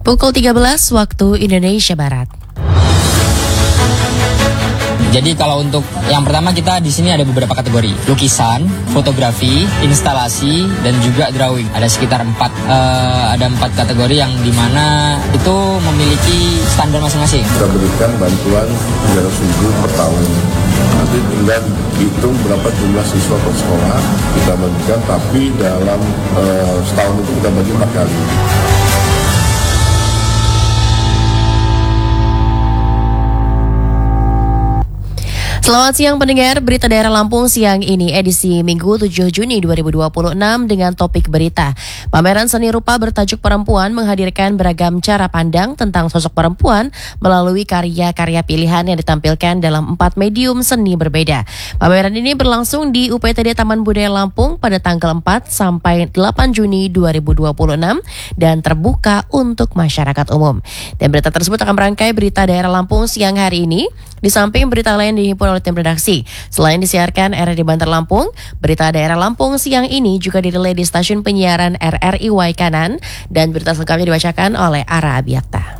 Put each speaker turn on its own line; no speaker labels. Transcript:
Pukul 13 waktu Indonesia Barat.
Jadi kalau untuk yang pertama kita di sini ada beberapa kategori: lukisan, fotografi, instalasi, dan juga drawing. Ada sekitar empat kategori yang dimana itu memiliki standar masing-masing.
Kita berikan bantuan 300.000 per tahun. Nanti tinggal hitung berapa jumlah siswa per sekolah kita bagikan, tapi dalam setahun itu kita bagi 4 kali.
Selamat siang pendengar, berita daerah Lampung siang ini edisi Minggu 7 Juni 2026 dengan topik berita. Pameran seni rupa bertajuk Perempuan menghadirkan beragam cara pandang tentang sosok perempuan melalui karya-karya pilihan yang ditampilkan dalam 4 medium seni berbeda. Pameran ini berlangsung di UPTD Taman Budaya Lampung pada tanggal 4 sampai 8 Juni 2026 dan terbuka untuk masyarakat umum. Dan berita tersebut akan merangkai berita daerah Lampung siang hari ini. Di samping berita lain dihimpun oleh tim redaksi. Selain disiarkan RRI Bantar Lampung, berita daerah Lampung siang ini juga dirilai di stasiun penyiaran RRI Waikanan dan berita selengkapnya dibacakan oleh Ara Abiakta.